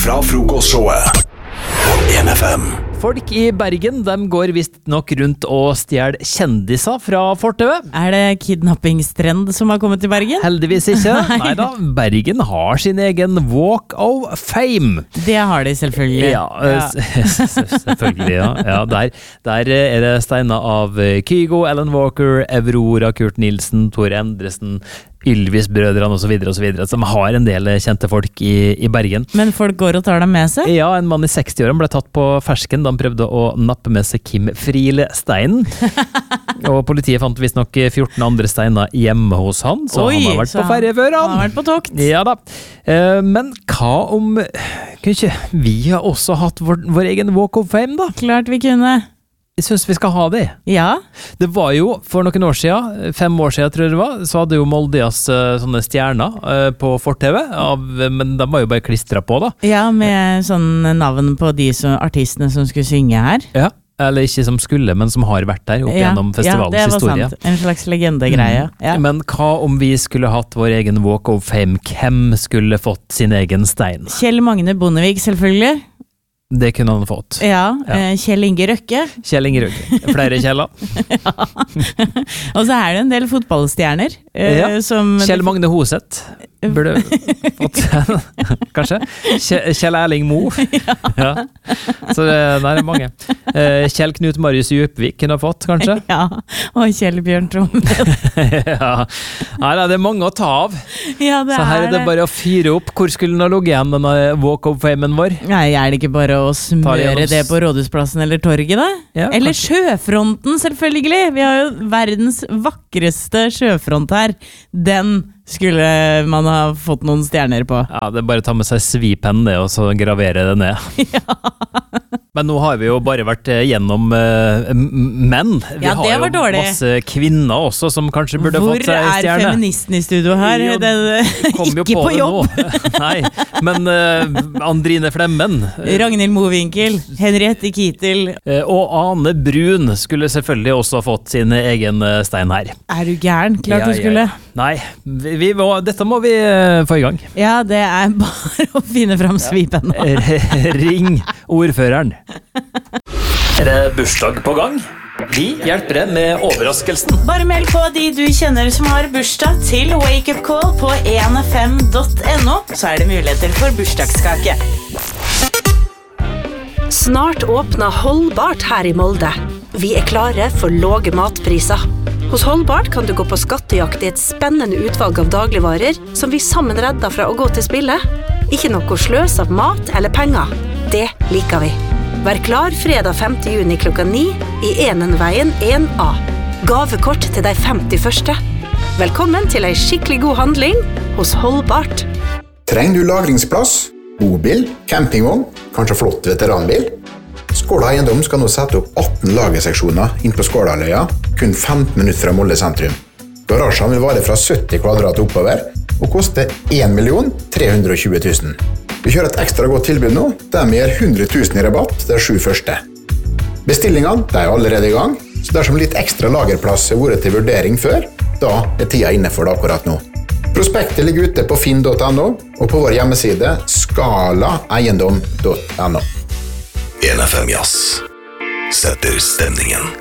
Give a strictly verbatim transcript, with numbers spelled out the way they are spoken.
Fra frokostshowet på en F M. Folk i Bergen, de går visst nok rundt og stjel kjendiser fra fortauet. Er det kidnappingstrend som har kommet til Bergen? Heldigvis ikke. Neida, Bergen har sin egen Walk of Fame. Det har de selvfølgelig. Ja, ja. selvfølgelig, ja. ja der, der er det steiner av Kygo, Alan Walker, Aurora, Kurt Nilsen, Tor Endresen, Ylvis-brødrene og så videre og så videre, som har en del kjente folk i, i Bergen. Men folk går og tar dem med seg? Ja, en mann i seksti-årene ble tatt på fersken da han prøvde å nappe med seg Kim Friele Steinen. Og politiet fant visst nok fjorten andre steiner hjemme hos han, så Oi, han har vært på ferie før han. Han har vært på tokt. Ja da. Men hva om, kunne ikke vi ha også hatt vår, vår egen Walk of Fame da? Klart vi kunne. Jeg synes vi skal ha det. Ja. Det var jo, for noen år siden, fem år siden tror jeg det var, så hadde jo Moldias uh, sånne stjerner uh, på fortauet, men de var jo bare klistret på da. Ja, med sånne navn på de som, artistene som skulle synge her. Ja, eller ikke som skulle, men som har vært der opp ja. gjennom festivalens historie. Ja, det var historie. sant. En slags legendegreie. Mm. Ja. Men hva om vi skulle hatt vår egen Walk of Fame? Hvem skulle fått sin egen stein? Kjell Magne Bondevik, selvfølgelig. Det kunne han fått. Ja, ja. Kjell Inge Røkke. Kjell Inge Røkke. Flere Kjeller. ja. Og så er det en del fotballstjerner. Ja. Som Kjell Magne Hoseth. Burde fått kanskje. Kjell Erling Mo. ja. ja. Så det der er mange. Kjell Knut Marius Djupvik kunne ha fått, kanskje. Ja, og Kjell Bjørn Trommen. ja. Nei, det er mange å ta av. Ja, det så her er det, det bare å fyre opp. Hvor skulle den ha ligget igjen, denne Walk of Famen vår? Nei, er det ikke bare å smøre det på Rådhusplassen eller torget da? Ja, eller kanskje. Sjøfronten, selvfølgelig. Vi har jo verdens vakreste sjøfront her. Den skulle man ha fått noen stjerner på. Ja, det er bare å ta med seg svipenn det, og så gravere det ned. ja. Men nå har vi jo bare vært gjennom uh, menn. Vi ja, det har var jo dårlig. Masse kvinner også, som kanskje burde Hvor fått seg stjerne. Hvor er feministen i studio her? Jo, det, ikke på, på jobb. Nei, men uh, Andrine Flemmen. Ragnhild Mowinckel, Henriette Kittel. Uh, og Ane Brun skulle selvfølgelig også ha fått sin egen uh, stein her. Er du gæren? Klart ja, du skulle. Ja, ja. Nei, vi, vi må, dette må vi uh, få i gang. Ja, det er bare å finne fram svipen nå. Ring ordføreren. Er det bursdag på gang? Vi hjelper deg med overraskelsen. Bare meld på de du kjenner som har bursdag til Wake Up Call på en f m punktum n o, så er det muligheter for bursdagskake. Snart åpner Holdbart her i Molde. Vi er klare for låge matpriser. Hos Holdbart kan du gå på skattejakt i et spennende utvalg av dagligvarer som vi sammen redder fra å gå til spille. Ikke noe sløs av mat eller penger. Det liker vi. Vær klar fredag femte juni klokka ni i Enenveien en A. Gavekort til de femti første. Velkommen til en skikkelig god handling hos Holdbart. Trenger du lagringsplass, bobil, campingvogn, kanskje flott veteranbil? Skåla Eiendom skal nå sette opp atten lagerseksjoner inn på Skålaløya, kun femten minutter fra Molde sentrum. Garasjen vil vare fra sytti kvadrat oppover og koste en million tre hundre og tjue tusen. Vi kjører et ekstra godt tilbud nå, der vi gir hundre tusen i rabatt de sju første. Bestillingene de er allerede i gang, så dersom litt ekstra lagerplass har vært til vurdering før, da er tida inne for det akkurat nå. Prospektet ligger ute på finn punktum n o og på vår hjemmeside skala eiendom punktum n o. en F M Jazz setter stemningen.